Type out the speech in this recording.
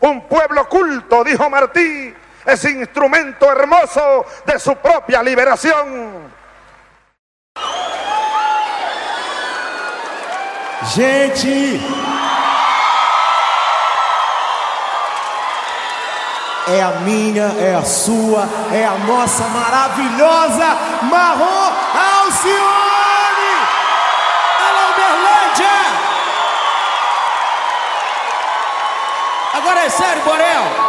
Un pueblo culto, dijo Martí, es instrumento hermoso de su propia liberación. Gente, é a minha, é a sua, é a nossa maravilhosa Marrom Alcione! Alô, Uberlândia! Agora é sério, Borel!